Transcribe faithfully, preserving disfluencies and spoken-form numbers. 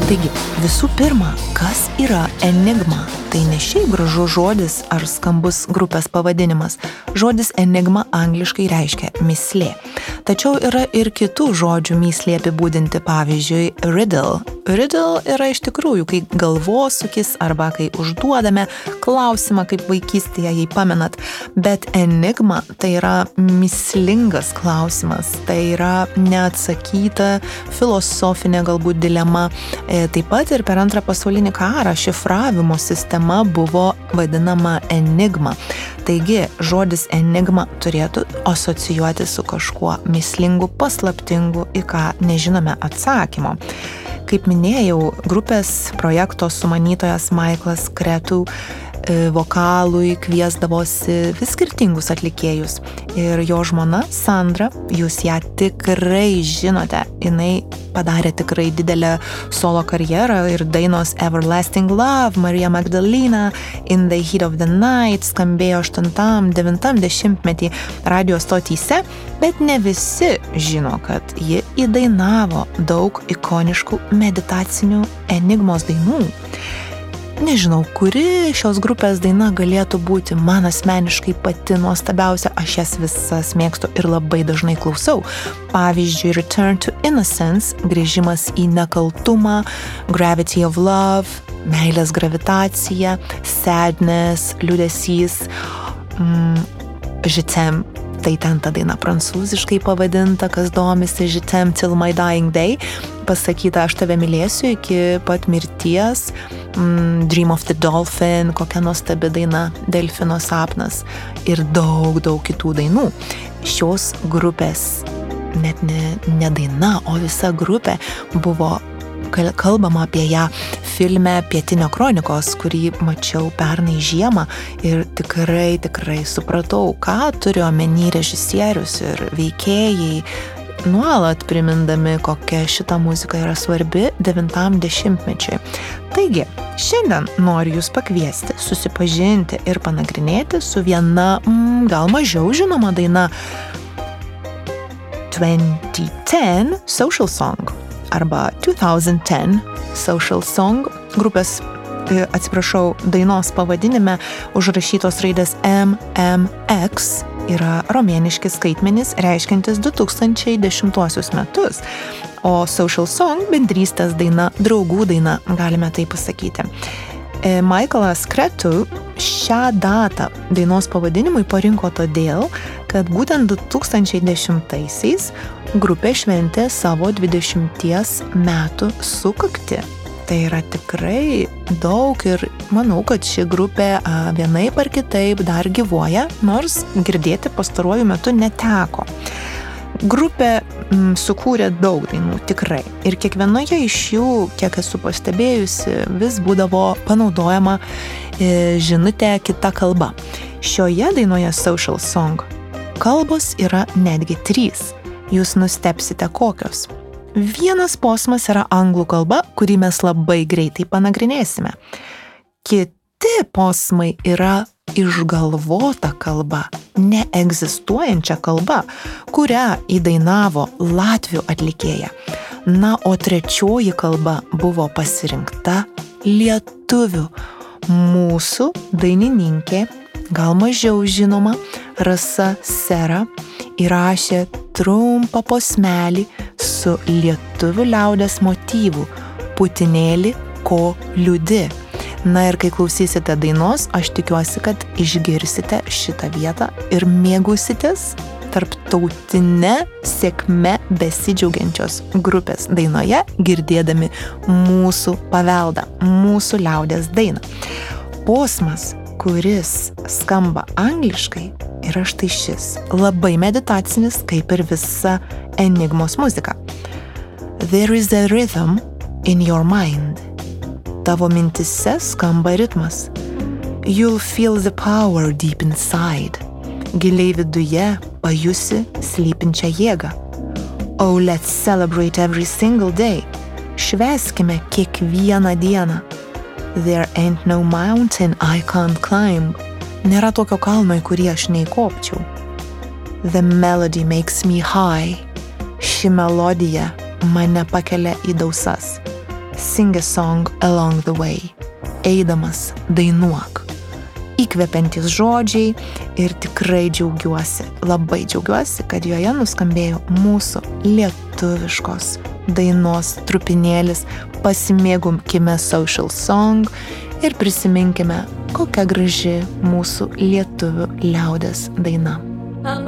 Taigi, visų pirma, kas yra enigma? Tai ne šiaip gražus žodis ar skambus grupės pavadinimas. Žodis enigma angliškai reiškia mislė. Tačiau yra ir kitų žodžių mislė apibūdinti, pavyzdžiui, riddle. Riddle yra iš tikrųjų, kai galvosūkis arba kai užduodame klausimą, kaip vaikystėje, jei pamenat. Bet enigma tai yra mįslingas klausimas, tai yra neatsakyta filosofinė galbūt dilema. Taip pat ir per antrą pasaulinį karą šifravimo sistema buvo vadinama enigma. Taigi, žodis enigma turėtų asocijuoti su kažkuo mįslingu, paslaptingu, į ką nežinome atsakymo. Kaip minėjau, grupės projekto sumanytojas Michaelas Cretu vokalui kviesdavosi vis skirtingus atlikėjus. Ir jo žmona Sandra, jūs ją tikrai žinote, jinai padarė tikrai didelę solo karjerą ir dainos Everlasting Love, Maria Magdalena, In the Heat of the Night skambėjo aštuntam devintam dešimtmetį radio stotyse, bet ne visi žino, kad ji įdainavo daug ikoniškų meditacinių enigmos dainų. Nežinau, kuri šios grupės daina galėtų būti man asmeniškai pati nuostabiausia, aš jas visas mėgstu ir labai dažnai klausau. Pavyzdžiui, Return to Innocence, grįžimas į nekaltumą, Gravity of Love, meilės gravitacija, Sadness, liūdesys, mm, Je t'aime. Tai ten ta daina prancūziškai pavadinta, kas domisi, Je t'aime till my dying day, pasakyta aš tave mylėsiu iki pat mirties, mm, Dream of the Dolphin, kokia nuostabi daina, Delfino sapnas ir daug, daug kitų dainų. Šios grupės, net ne, ne daina, o visa grupė buvo kalbama apie ją filme Pietinio kronikos, kurį mačiau pernai žiemą ir tikrai, tikrai supratau, ką turi omeny režisierius ir veikėjai, nuolat primindami, kokia šita muzika yra svarbi devintam dešimtmečiui. Taigi, šiandien noriu jūs pakviesti, susipažinti ir panagrinėti su viena, mm, gal mažiau žinoma daina twenty ten Social Song arba two thousand ten Social Song. Grupės, atsiprašau, dainos pavadinime užrašytos raidės M M X yra romėniški skaitmenys reiškiantis du tūkstančiai dešimtuosius metus, o Social Song bendrystės daina, draugų daina, galime tai pasakyti. Michaelas Cretu šią datą dainos pavadinimui parinko todėl, kad būtent du tūkstančiai dešimtaisiais grupė šventė savo dvidešimties metų sukaktį. Tai yra tikrai daug ir manau, kad ši grupė vienaip ar kitaip dar gyvuoja, nors girdėti pastaruoju metu neteko. Grupė m, sukūrė daug dainų, tikrai. Ir kiekvienoje iš jų, kiek esu pastebėjusi, vis būdavo panaudojama e, žinutė kita kalba. Šioje dainoje Social Song kalbos yra netgi trys. Jūs nustebsite kokios. Vienas posmas yra anglų kalba, kurį mes labai greitai panagrinėsime. Kiti posmai yra išgalvota kalba, neegzistuojančia kalba, kurią įdainavo latvių atlikėja. Na, o trečioji kalba buvo pasirinkta lietuvių. Mūsų dainininkė, gal mažiau žinoma, Rasa Sera, įrašė trumpą posmelį su lietuvių liaudies motyvu Putinėli, ko liūdi. Na ir kai klausysite dainos, aš tikiuosi, kad išgirsite šitą vietą ir mėgausitės tarptautinę sėkme besidžiaugiančios grupės dainoje, girdėdami mūsų paveldą, mūsų liaudies dainą. Posmas, kuris skamba angliškai, yra štai šis, labai meditacinis, kaip ir visa enigmos muzika. There is a rhythm in your mind. Tavo mintise skamba ritmas. You'll feel the power deep inside. Giliai viduje pajusi slypinčią jėgą. Oh, let's celebrate every single day. Švęskime kiekvieną dieną. There ain't no mountain I can't climb. Nėra tokio kalno, į kurį aš neįkopčiau. The melody makes me high. Ši melodija mane pakelia į dausas. Sing a song along the way. Eidamas dainuok. Įkvepiantys žodžiai ir tikrai džiaugiuosi, labai džiaugiuosi, kad joje nuskambėjo mūsų lietuviškos dainos trupinėlis. Pasimėgumkime Social Song ir prisiminkime, kokia graži mūsų lietuvių liaudies daina.